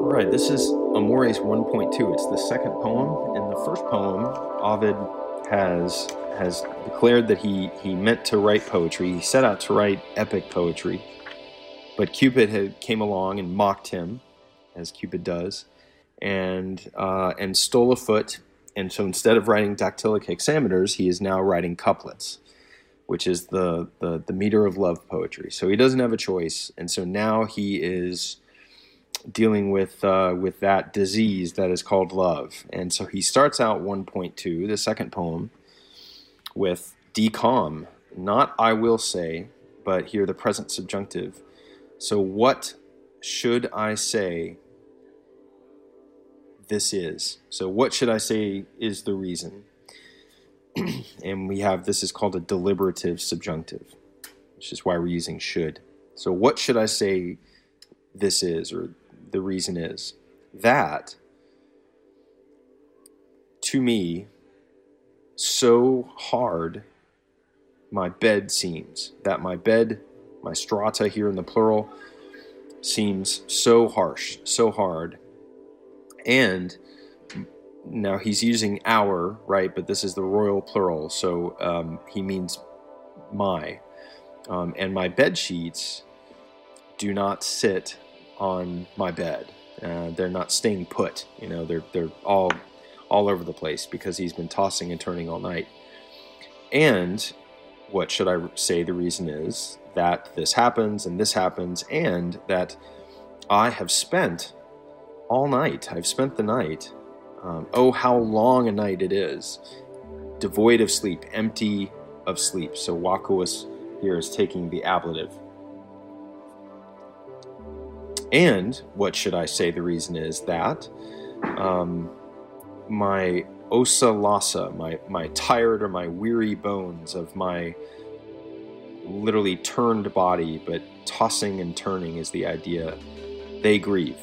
Right, this is Amores 1.2. It's the second poem. In the first poem, Ovid has declared that he meant to write poetry. He set out to write epic poetry, but Cupid came along and mocked him, as Cupid does, and stole a foot. And so instead of writing dactylic hexameters, he is now writing couplets, which is the meter of love poetry. So he doesn't have a choice, and so now he is dealing with that disease that is called love. And so he starts out 1.2, the second poem, with decalm, not I will say, but here the present subjunctive. So what should I say this is? So what should I say is the reason? And we have, this is called a deliberative subjunctive, which is why we're using should. So what should I say this is, or the reason is? That, to me, so hard my bed seems. That my bed, my strata here in the plural, seems so harsh, so hard. And now he's using our, right? But this is the royal plural, so he means my. And my bed sheets do not sit on my bed. They're not staying put. You know, they're all over the place because he's been tossing and turning all night. And what should I say the reason is? That this happens and this happens, and that I have spent all night. I've spent the night. Oh, how long a night it is. Devoid of sleep, empty of sleep. So vacuous here is taking the ablative. And what should I say the reason is? That my ossa lassa, my tired or my weary bones of my literally turned body, but tossing and turning is the idea, they grieve.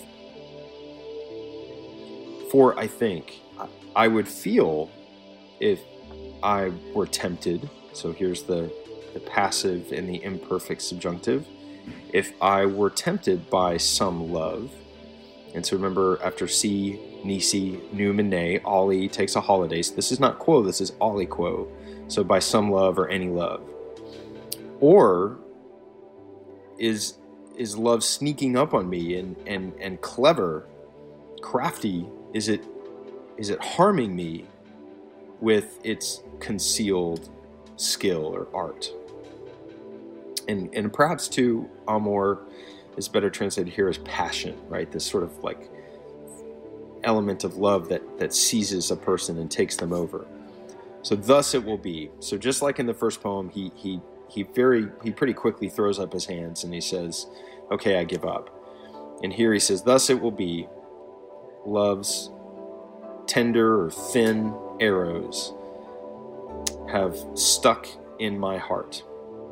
For I think I would feel if I were tempted, so here's the passive and the imperfect subjunctive, if I were tempted by some love. And so remember, after si, nisi, num, and ne, ollie takes a holiday. So this is not quo, this is ollie quo. So by some love or any love. Or is love sneaking up on me and clever, crafty? Is it harming me with its concealed skill or art? And perhaps too, amor is better translated here as passion, right? This sort of like element of love that seizes a person and takes them over. So thus it will be. So just like in the first poem, he pretty quickly throws up his hands and he says, okay, I give up. And here he says, thus it will be, love's tender or thin arrows have stuck in my heart.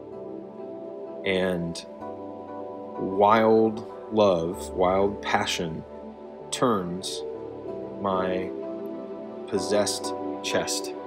And wild love, wild passion turns my possessed chest.